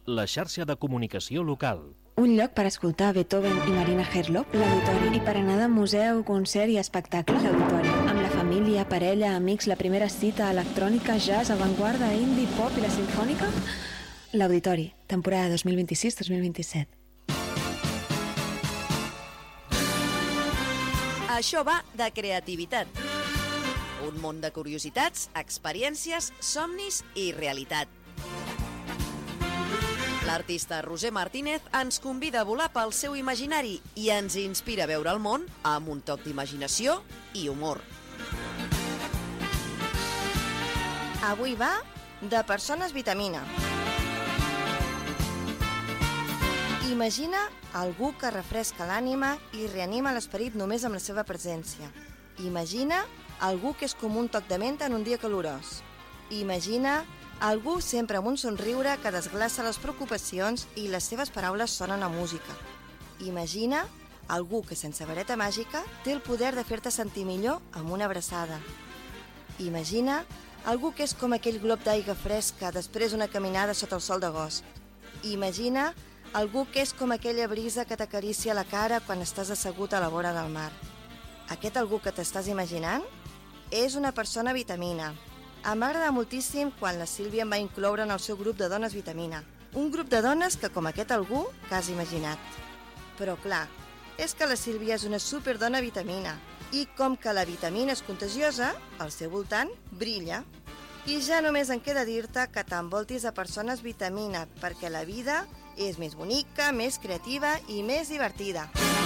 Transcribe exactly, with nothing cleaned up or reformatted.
la xarxa de comunicació local. Un lloc per escoltar Beethoven i Marina Herlop, l'Auditori. I per anar de museu, concert i espectacle, l'Auditori. Amb la família, parella, amics, la primera cita, electrònica, jazz, avantguarda, indie, pop i la sinfònica, l'Auditori, temporada dos mil vint-i-sis dos mil vint-i-set. Això va de creativitat. Un món de curiositats, experiències, somnis i realitat. L'artista Roser Martínez ens convida a volar pel seu imaginari i ens inspira a veure el món amb un toc d'imaginació i humor. Avui va de persones vitamina. Imagina algú que refresca l'ànima i reanima l'esperit només amb la seva presència. Imagina algú que és com un toc de menta en un dia calorós. Imagina algú sempre amb un somriure que desglaça les preocupacions i les seves paraules sonen a música. Imagina algú que sense vareta màgica té el poder de fer-te sentir millor amb una abraçada. Imagina algú que és com aquell glob d'aigua fresca després d'una caminada sota el sol d'agost. Imagina algú que és com aquella brisa que t'acaricia la cara quan estàs assegut a la vora del mar. Aquest algú que t'estàs imaginant és una persona vitamina. Em va agradar moltíssim quan la Sílvia em va incloure en el seu grup de dones vitamina. Un grup de dones que, com aquest algú, que has imaginat. Però clar, és que la Sílvia és una superdona vitamina. I com que la vitamina és contagiosa, al seu voltant brilla. I ja només em queda dir-te que t'envoltis de persones vitamina, perquè la vida és més bonica, més creativa i més divertida.